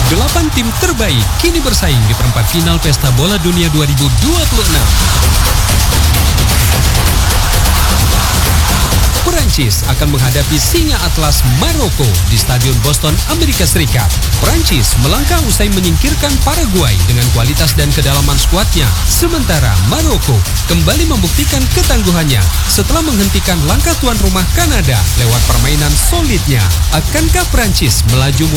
8 tim terbaik kini bersaing di perempat final Pesta Bola Dunia 2026. Perancis akan menghadapi Singa Atlas Maroko di Stadion Boston, Amerika Serikat. Perancis melangkah usai menyingkirkan Paraguay dengan kualitas dan kedalaman skuadnya. Sementara Maroko kembali membuktikan ketangguhannya setelah menghentikan langkah tuan rumah Kanada lewat permainan solidnya. Akankah Perancis melaju